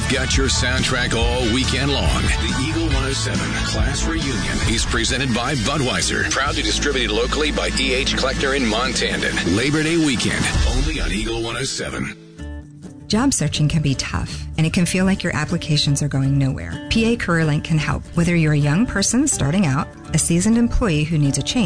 We've got your soundtrack all weekend long. The Eagle 107 Class Reunion is presented by Budweiser. Proudly distributed locally by D.H. Kleckner in Montandan. Labor Day weekend, only on Eagle 107. Job searching can be tough, and it can feel like your applications are going nowhere. PA CareerLink can help. Whether you're a young person starting out, a seasoned employee who needs a change,